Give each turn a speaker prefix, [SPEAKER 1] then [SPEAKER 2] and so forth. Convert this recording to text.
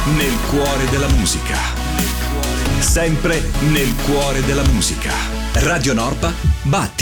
[SPEAKER 1] nel cuore della musica. Sempre nel cuore della musica. Radio Norpa, Batti.